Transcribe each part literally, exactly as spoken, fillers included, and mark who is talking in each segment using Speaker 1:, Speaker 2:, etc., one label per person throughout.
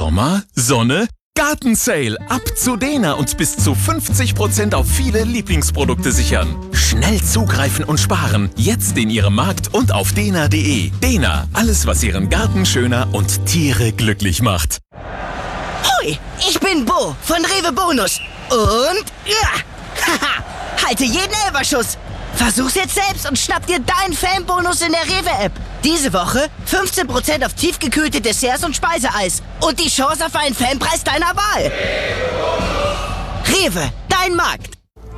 Speaker 1: Sommer, Sonne, Gartensale. Ab zu Dena und bis zu fünfzig Prozent auf viele Lieblingsprodukte sichern. Schnell zugreifen und sparen. Jetzt in Ihrem Markt und auf dena punkt de. Dena, alles was Ihren Garten schöner und Tiere glücklich macht.
Speaker 2: Hui, ich bin Bo von Rewe Bonus. Und ja, haha, halte jeden Elferschuss. Versuch's jetzt selbst und schnapp dir deinen Fanbonus in der Rewe-App. Diese Woche fünfzehn Prozent auf tiefgekühlte Desserts und Speiseeis. Und die Chance auf einen Fanpreis deiner Wahl. Rewe, dein Markt.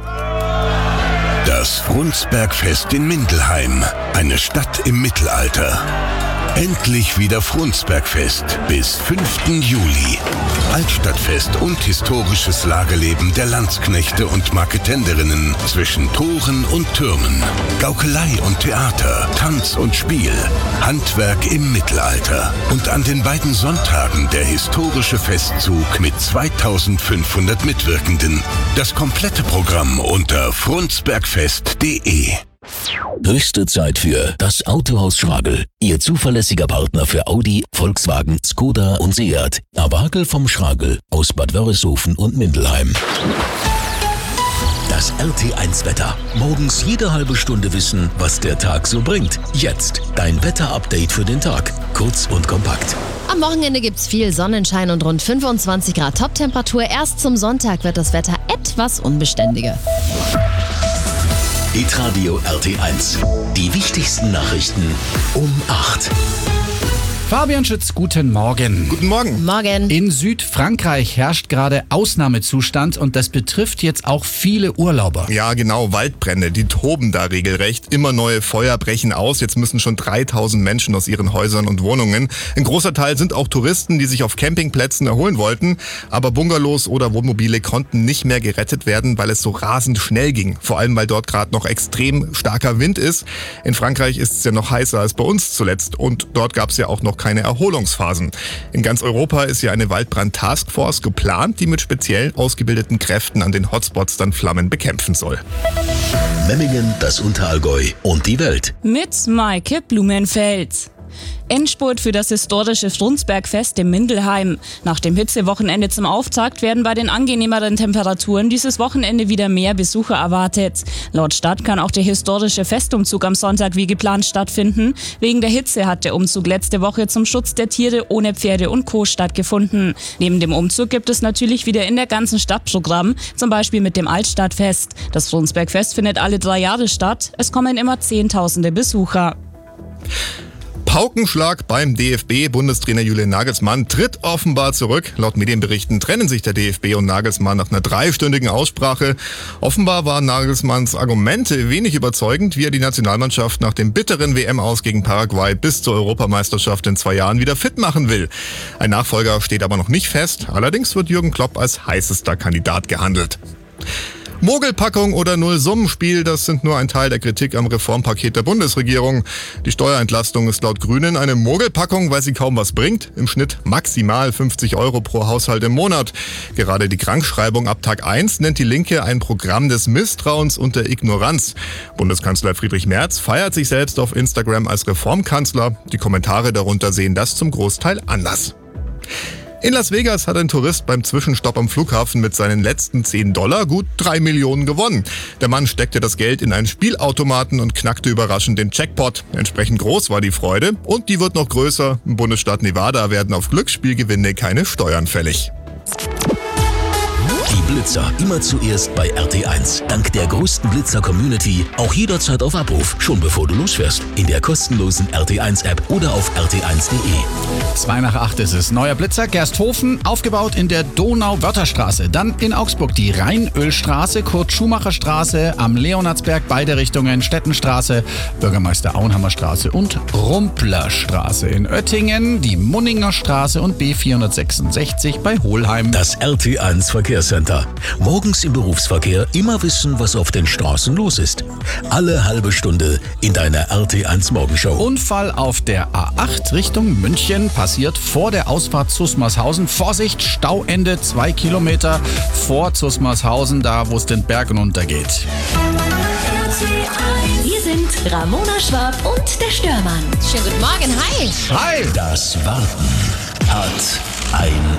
Speaker 3: Das Frundsbergfest in Mindelheim. Eine Stadt im Mittelalter. Endlich wieder Frundsbergfest bis fünften Juli. Altstadtfest und historisches Lagerleben der Landsknechte und Marketenderinnen zwischen Toren und Türmen. Gaukelei und Theater, Tanz und Spiel, Handwerk im Mittelalter. Und an den beiden Sonntagen der historische Festzug mit zweitausendfünfhundert Mitwirkenden. Das komplette Programm unter frundsbergfest punkt de.
Speaker 4: Höchste Zeit für das Autohaus Schragel. Ihr zuverlässiger Partner für Audi, Volkswagen, Skoda und Seat. Abagel vom Schragel aus Bad Wörishofen und Mindelheim. Das R T eins Wetter. Morgens jede halbe Stunde wissen, was der Tag so bringt. Jetzt dein Wetter-Update für den Tag. Kurz und kompakt.
Speaker 5: Am Wochenende gibt's viel Sonnenschein und rund fünfundzwanzig Grad Toptemperatur. Erst zum Sonntag wird das Wetter etwas unbeständiger.
Speaker 4: Hitradio R T eins. Die wichtigsten Nachrichten um acht.
Speaker 6: Fabian Schütz, guten Morgen.
Speaker 7: Guten Morgen.
Speaker 5: Morgen.
Speaker 6: In Südfrankreich herrscht gerade Ausnahmezustand und das betrifft jetzt auch viele Urlauber.
Speaker 7: Ja, genau, Waldbrände, die toben da regelrecht. Immer neue Feuer brechen aus. Jetzt müssen schon dreitausend Menschen aus ihren Häusern und Wohnungen. Ein großer Teil sind auch Touristen, die sich auf Campingplätzen erholen wollten. Aber Bungalows oder Wohnmobile konnten nicht mehr gerettet werden, weil es so rasend schnell ging. Vor allem, weil dort gerade noch extrem starker Wind ist. In Frankreich ist es ja noch heißer als bei uns zuletzt. Und dort gab es ja auch noch keine Erholungsphasen. In ganz Europa ist ja eine Waldbrand-Taskforce geplant, die mit speziell ausgebildeten Kräften an den Hotspots dann Flammen bekämpfen soll.
Speaker 4: Memmingen, das Unterallgäu und die Welt.
Speaker 8: Mit Maike Blumenfeld. Endspurt für das historische Frundsbergfest in Mindelheim. Nach dem Hitzewochenende zum Auftakt werden bei den angenehmeren Temperaturen dieses Wochenende wieder mehr Besucher erwartet. Laut Stadt kann auch der historische Festumzug am Sonntag wie geplant stattfinden. Wegen der Hitze hat der Umzug letzte Woche zum Schutz der Tiere ohne Pferde und Co. stattgefunden. Neben dem Umzug gibt es natürlich wieder in der ganzen Stadt Programm, zum Beispiel mit dem Altstadtfest. Das Frundsbergfest findet alle drei Jahre statt. Es kommen immer Zehntausende Besucher.
Speaker 7: Paukenschlag beim D F B. Bundestrainer Julian Nagelsmann tritt offenbar zurück. Laut Medienberichten trennen sich der D F B und Nagelsmann nach einer dreistündigen Aussprache. Offenbar waren Nagelsmanns Argumente wenig überzeugend, wie er die Nationalmannschaft nach dem bitteren W M-Aus gegen Paraguay bis zur Europameisterschaft in zwei Jahren wieder fit machen will. Ein Nachfolger steht aber noch nicht fest. Allerdings wird Jürgen Klopp als heißester Kandidat gehandelt. Mogelpackung oder Nullsummenspiel, das sind nur ein Teil der Kritik am Reformpaket der Bundesregierung. Die Steuerentlastung ist laut Grünen eine Mogelpackung, weil sie kaum was bringt. Im Schnitt maximal fünfzig Euro pro Haushalt im Monat. Gerade die Krankschreibung ab Tag eins nennt die Linke ein Programm des Misstrauens und der Ignoranz. Bundeskanzler Friedrich Merz feiert sich selbst auf Instagram als Reformkanzler. Die Kommentare darunter sehen das zum Großteil anders. In Las Vegas hat ein Tourist beim Zwischenstopp am Flughafen mit seinen letzten zehn Dollar gut drei Millionen gewonnen. Der Mann steckte das Geld in einen Spielautomaten und knackte überraschend den Jackpot. Entsprechend groß war die Freude und die wird noch größer. Im Bundesstaat Nevada werden auf Glücksspielgewinne keine Steuern fällig.
Speaker 4: Die Blitzer immer zuerst bei R T eins. Dank der größten Blitzer-Community auch jederzeit auf Abruf, schon bevor du losfährst. In der kostenlosen R T eins App oder auf r t eins punkt de.
Speaker 6: Zwei nach acht ist es. Neuer Blitzer, Gersthofen, aufgebaut in der Donau-Wörtherstraße. Dann in Augsburg die Rheinölstraße, Kurt-Schumacher-Straße, am Leonardsberg, beide Richtungen, Stettenstraße, Bürgermeister Auenhammer-Straße und Rumplerstraße. In Oettingen die Munninger Straße und B vierhundertsechsundsechzig bei Hohlheim.
Speaker 4: Das R T eins Verkehrscenter. Morgens im Berufsverkehr immer wissen, was auf den Straßen los ist. Alle halbe Stunde in deiner R T eins Morgenshow.
Speaker 6: Unfall auf der A acht Richtung München passiert vor der Ausfahrt Zusmarshausen. Vorsicht, Stauende zwei Kilometer vor Zusmarshausen, da wo es den Berg runtergeht.
Speaker 9: Wir sind Ramona Schwab und der Störmann.
Speaker 5: Schönen guten Morgen, hi.
Speaker 6: Hi.
Speaker 4: Das Warten hat ein